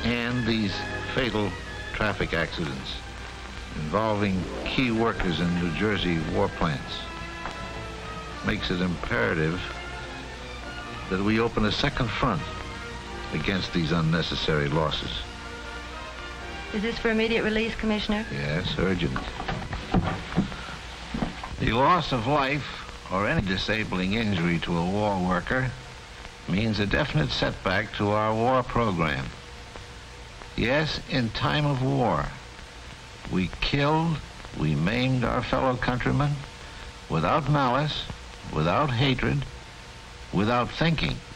And these fatal traffic accidents involving key workers in New Jersey war plants makes it imperative that we open a second front against these unnecessary losses. Is this for immediate release, Commissioner? Yes, urgent. The loss of life or any disabling injury to a war worker means a definite setback to our war program. Yes, in time of war, we killed, we maimed our fellow countrymen without malice, without hatred, without thinking.